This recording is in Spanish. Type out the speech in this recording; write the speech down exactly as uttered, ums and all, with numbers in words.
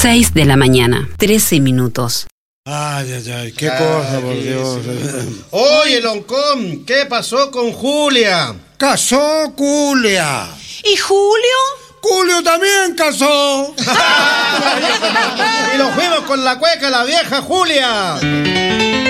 seis de la mañana, trece minutos. Ay, ay, ay, qué ay, cosa, por Dios. Oye, Loncón, ¿qué pasó con Julia? Casó Julia. ¿Y Julio? Julio también casó. Y nos fuimos con la cueca, la vieja Julia.